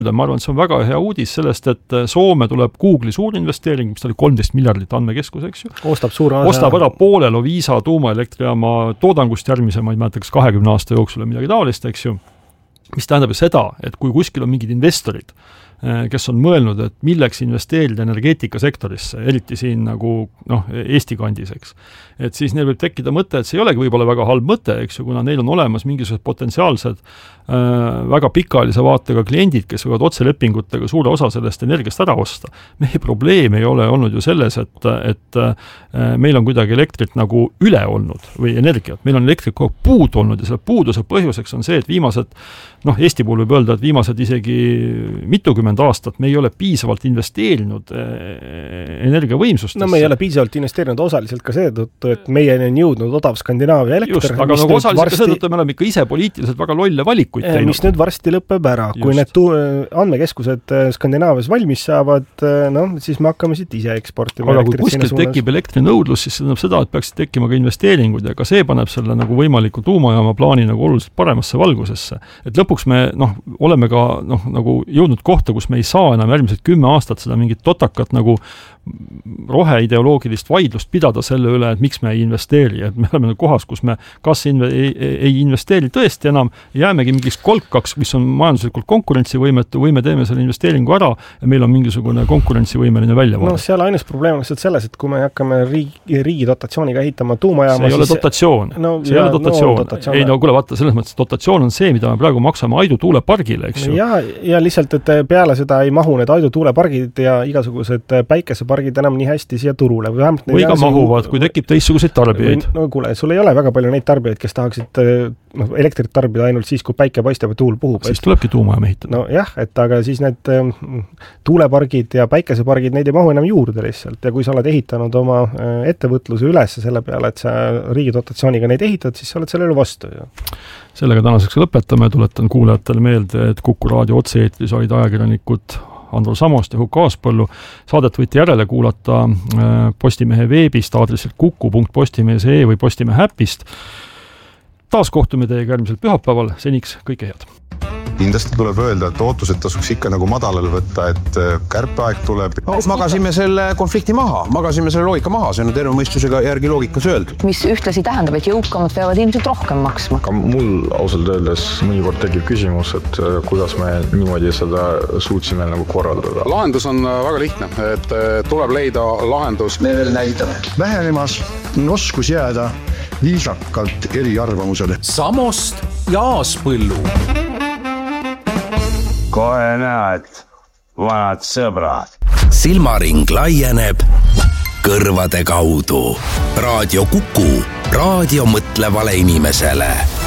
Ma arvan, et see on väga hea uudis sellest, et Soome tuleb Google'i suur investeering, mis oli 13 miljardit andmekeskus, eks ju. Ostab ära poole Loviisa tuumaelektrijaama toodangust järgmise, ma ei mäleta, kas 20 aasta jooksul või midagi taolist, eks ju. Mis tähendab seda, et kui kuskil on mingid investorid, kes on mõelnud, et milleks investeerida energeetikasektorisse, eriti siin nagu Eesti kandis, eks. Et siis neil võib tekkida mõte, et see ei olegi võib-olla väga halb mõte, eks ju, kuna neil on olemas mingisugused potentsiaalsed väga pikaajalise vaatega kliendid, kes võivad otselepingutega suure osa sellest energiast ära osta. Meie probleem ei ole olnud ju selles, et meil on kuidagi elektrit nagu üle olnud või energiat. Meil on elektrit kogu puudu olnud ja selle puuduse põhjuseks on see, et viimased, Eesti puhul võib öelda, et viimased isegi mitukümmend aastat me ei ole piisavalt investeerinud energiavõimsustesse. Me ei ole piisavalt investeerinud osaliselt ka seetõttu, et meie on jõudnud odav Skandinaavia elekter. Just, aga nagu osaliselt ka seetõttu me oleme ikka ise poliitiliselt väga lolle valikuid teinud. Mis nüüd varsti lõpeb ära. Just. Kui need andmekeskused Skandinaavias valmis saavad, siis me hakkame siit ise eksportima. Aga kui kuskilt tekib elektrinõudlus, siis see tähendab seda, et peaksid tekkima ka investeeringud ja ka see paneb selle nagu võimaliku tuumajaama plaani nagu oluliselt paremasse valgusesse. Et lõpuks me oleme ka nagu jõudnud kohta, kus me ei saa enam järgmised 10 aastat seda mingit totakat nagu roheideoloogilist vaidlust pidada selle üle, et miks me ei investeeri. Et me oleme kohas, kus me kas ei investeeri tõesti enam, jäämegi mingiks kolkaks, mis on majanduslikult konkurentsivõimetu, või me teeme selle investeeringu ära ja meil on mingisugune konkurentsivõimeline väljavaade. Seal ainus probleem on selles, et kui me hakkame riigi dotatsiooniga ehitama tuumajaama, see ei ole dotatsioon. See ei ole dotatsioon. Ei, kuule, vaata, selles mõttes dotatsioon on see, mida me praegu maksame Aidu tuulepargile, eks ju. Ja lihtsalt, et peale seda ei mahu need Aidu tuulepargid ja igasugused päikesepargid enam nii hästi siia turule. Või ka mahuvad, kui tekib teistsuguseid tarbijaid. Kuule, sul ei ole väga palju neid tarbijaid, kes tahaksid elektrit tarbida ainult siis, kui päike paistab ja tuul puhub. Siis tulebki tuumajaam ehitada. Aga siis need tuulepargid ja päikesepargid, neid ei mahu enam juurde lihtsalt. Ja kui sa oled ehitanud oma ettevõtluse üles selle peale, et sa riigi dotatsiooniga neid ehitad, siis sa oled sellele vastu. Sellega tänaseks lõpetame. Tuletan kuulajatele meelde, et Kuku raadio otse-eetris olid ajakirjanikud Andro Samost ja Hukk Aaspõllu. Saadet võite järele kuulata Postimehe veebist aadressilt kuku.postimees.ee või Postimehe äpist. Taas kohtume teiega järgmisel pühapäeval. Seniks kõike head. Kindlasti tuleb öelda, et ootused tasuks ikka nagu madalal võtta, et kärpeaeg tuleb. Magasime selle konflikti maha, magasime selle loogika maha, see on terve mõistusega järgi loogikas öeldud. Mis ühtlasi tähendab, et jõukamad peavad ilmselt rohkem maksma. Ka mul ausalt öeldes mõnikord tekib küsimus, et kuidas me niimoodi seda suutsime nagu korraldada. Lahendus on väga lihtne, et tuleb leida lahendus. Me veel näitame. Vähenemas oskus jääda viisakalt eri arvamusele. Samost ja Aaspõllu. Kohe näed, vanad sõbrad. Silmaring laieneb kõrvade kaudu. Raadio Kuku, raadio mõtlevale inimesele.